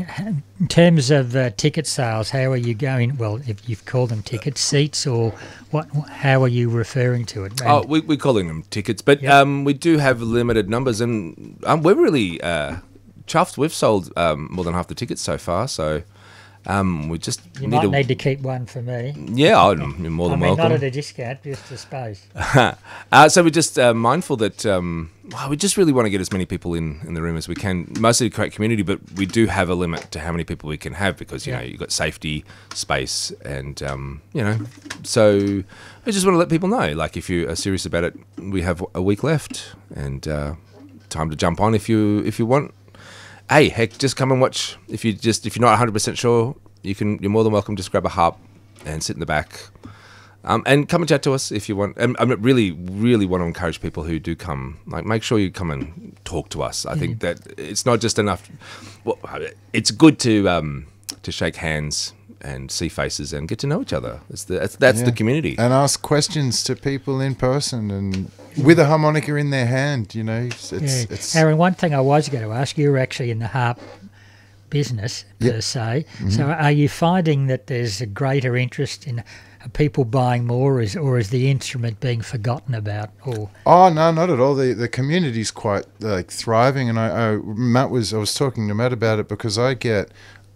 in terms of ticket sales, how are you going? Well, if you've called them ticket seats, or what? How are you referring to it? Oh, we're calling them tickets, but we do have limited numbers, and we're really chuffed. We've sold more than half the tickets so far, so we just need to keep one for me. Yeah, you're more than welcome. Not at a discount, just a space. So we're just mindful that we just really want to get as many people in the room as we can, mostly to create community, but we do have a limit to how many people we can have because, you know, you've got safety, space, and, so I just want to let people know, like, if you are serious about it, we have a week left and time to jump on if you want. Hey, heck, just come and watch. If you're not 100% sure, you're more than welcome. Just grab a harp and sit in the back, and come and chat to us if you want. And I really, really want to encourage people who do come. Like, make sure you come and talk to us. I think that it's not just enough. Well, it's good to shake hands and see faces and get to know each other. That's the community. And ask questions to people in person and with a harmonica in their hand, you know. It's Aaron, one thing I was going to ask, you were actually in the harp business per se. Mm-hmm. So are you finding that there's a greater interest in people buying more, or is the instrument being forgotten about? Or Oh, no, not at all. The community's quite thriving, and I was talking to Matt about it because I get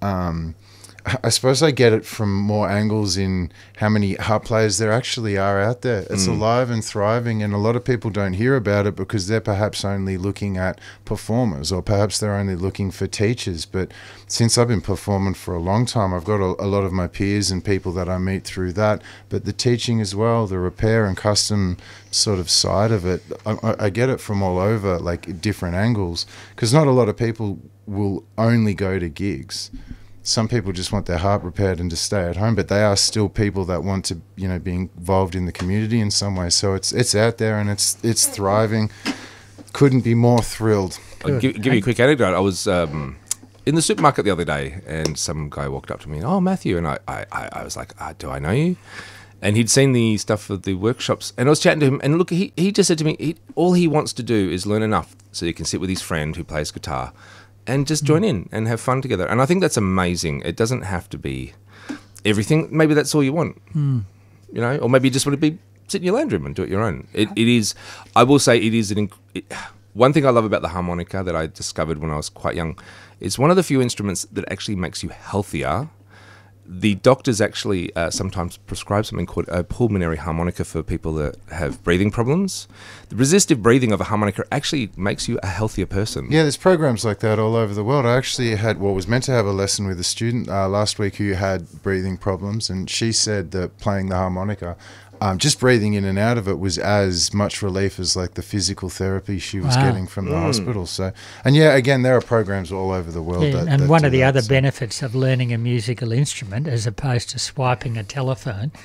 I suppose I get it from more angles in how many harp players there actually are out there. It's alive and thriving, and a lot of people don't hear about it because they're perhaps only looking at performers, or perhaps they're only looking for teachers. But since I've been performing for a long time, I've got a lot of my peers and people that I meet through that. But the teaching as well, the repair and custom sort of side of it, I get it from all over, like different angles, because not a lot of people will only go to gigs. Some people just want their harp repaired and to stay at home, but they are still people that want to, you know, be involved in the community in some way. So it's out there and it's thriving. Couldn't be more thrilled. I'll give you a quick anecdote. I was in the supermarket the other day, and some guy walked up to me, "Oh, Matthew," and I was like, "Do I know you?" And he'd seen the stuff at the workshops, and I was chatting to him, and look, he just said to me, all he wants to do is learn enough so he can sit with his friend who plays guitar and just join in and have fun together. And I think that's amazing. It doesn't have to be everything. Maybe that's all you want, you know, or maybe you just want to sit in your lounge room and do it your own. It is, I will say, it is one thing I love about the harmonica that I discovered when I was quite young. It's one of the few instruments that actually makes you healthier. The doctors actually sometimes prescribe something called a pulmonary harmonica for people that have breathing problems. The resistive breathing of a harmonica actually makes you a healthier person. Yeah, there's programs like that all over the world. I actually was meant to have a lesson with a student last week who had breathing problems, and she said that playing the harmonica, just breathing in and out of it was as much relief as like the physical therapy she was getting from the hospital. So, and yeah, again, there are programs all over the world. Yeah, and one of the other benefits of learning a musical instrument, as opposed to swiping a telephone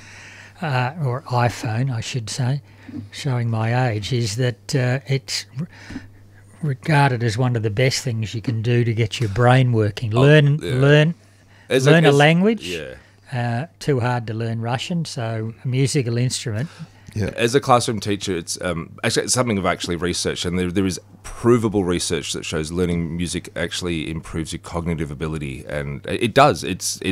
or iPhone, I should say, showing my age, is that it's regarded as one of the best things you can do to get your brain working. Learn a language. Yeah. Too hard to learn Russian, so a musical instrument. Yeah. As a classroom teacher, it's actually it's something I've actually researched, and there is provable research that shows learning music actually improves your cognitive ability, and it does.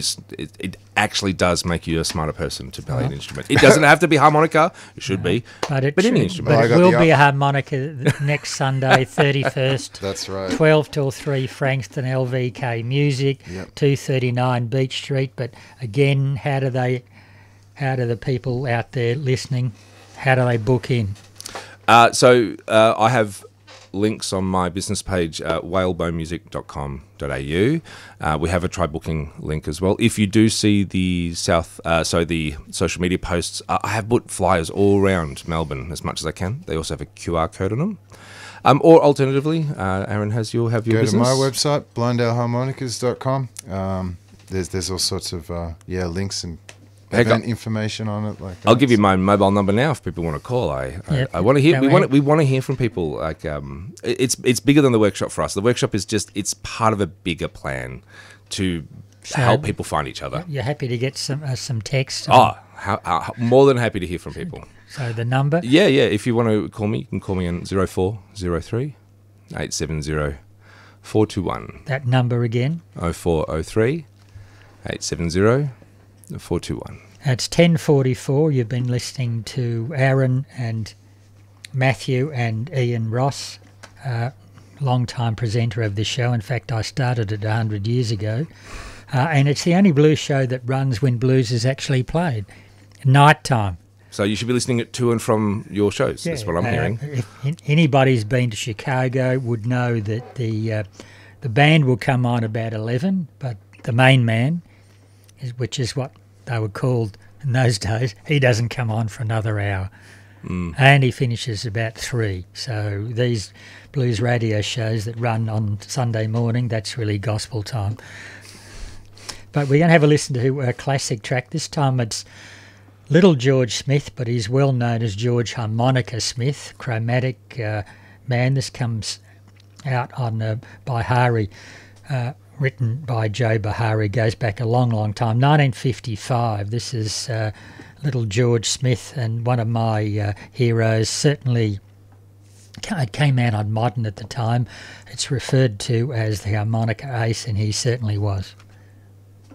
It actually does make you a smarter person to play an instrument. It doesn't have to be harmonica; it should be, but any instrument. But it will be a harmonica next Sunday, 31st. That's right. 12 till 3, Frankston LVK Music, 239 Beach Street. But again, how do the people out there listening, how do they book in? So I have links on my business page, whalebonemusic.com.au. We have a try booking link as well. If you do see the the social media posts, I have put flyers all around Melbourne as much as I can. They also have a QR code on them. Or alternatively, Aaron, you'll have your Go business. to my website, blindaleharmonicas.com. There's all sorts of links and event information on it. Like that. I'll give you my mobile number now if people want to call. I want to hear. We want to hear from people. Like it's bigger than the workshop for us. The workshop is it's part of a bigger plan to help people find each other. You're happy to get some text? More than happy to hear from people. So the number? Yeah. If you want to call me, you can call me on 0403 870 421. That number again? 0403 870 421. It's 10:44. You've been listening to Aaron and Matthew and Ian Ross, long-time presenter of this show. In fact, I started it 100 years ago. And it's the only blues show that runs when blues is actually played. Night time. So you should be listening to and from your shows. That's what I'm hearing. If anybody's been to Chicago would know that the band will come on about 11, but the main man, which is what they were called in those days, he doesn't come on for another hour. And he finishes about 3. So these blues radio shows that run on Sunday morning, that's really gospel time. But we're going to have a listen to a classic track. This time it's Little George Smith, but he's well known as George Harmonica Smith, chromatic man. This comes out on Bihari, written by Joe Bahari, goes back a long, long time, 1955. This is Little George Smith, and one of my heroes. Certainly it came out on Modern at the time. It's referred to as the harmonica ace, and he certainly was.